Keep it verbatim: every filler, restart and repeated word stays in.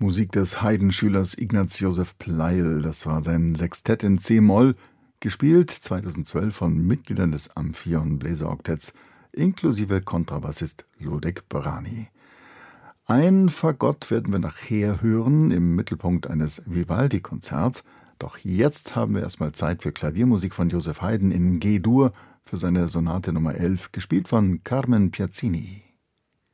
Musik des Haydn-Schülers Ignaz Joseph Pleyel. Das war sein Sextett in C-Moll, gespielt zweitausendzwölf von Mitgliedern des Amphion Bläseroktetts, inklusive Kontrabassist Lodek Brani. Ein Fagott werden wir nachher hören, im Mittelpunkt eines Vivaldi-Konzerts. Doch jetzt haben wir erstmal Zeit für Klaviermusik von Joseph Haydn in G-Dur für seine Sonate Nummer elf, gespielt von Carmen Piazzini.